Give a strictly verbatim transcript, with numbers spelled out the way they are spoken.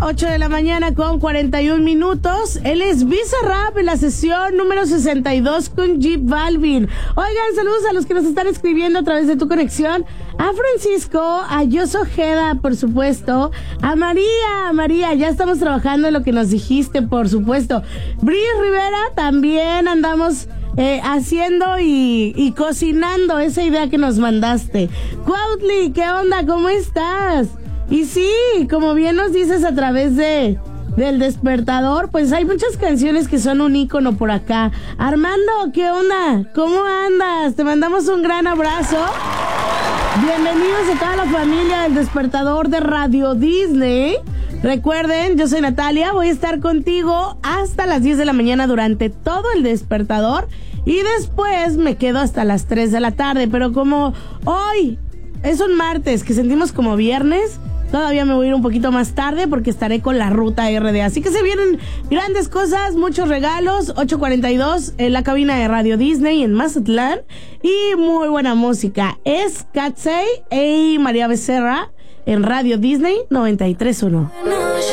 ocho de la mañana con cuarenta y un minutos. Él es Bizarrap en la sesión número sesenta y dos con J Balvin. Oigan, saludos a los que nos están escribiendo a través de tu conexión. A Francisco, a Jos Ojeda, por supuesto. A María, María, ya estamos trabajando en lo que nos dijiste, por supuesto. Bri Rivera, también andamos eh, haciendo y, y cocinando esa idea que nos mandaste. Cuautli, ¿qué onda? ¿Cómo estás? Y sí, como bien nos dices a través de del despertador, pues hay muchas canciones que son un ícono por acá. Armando, ¿qué onda? ¿Cómo andas? Te mandamos un gran abrazo. Bienvenidos a toda la familia del despertador de Radio Disney. Recuerden, yo soy Natalia, voy a estar contigo hasta las diez de la mañana durante todo el despertador y después me quedo hasta las tres de la tarde, pero como hoy es un martes que sentimos como viernes, todavía me voy a ir un poquito más tarde porque estaré con la ruta R D. Así que se vienen grandes cosas, muchos regalos. ocho cuarenta y dos en la cabina de Radio Disney en Mazatlán. Y muy buena música. Es Katsey y María Becerra en Radio Disney noventa y tres punto uno.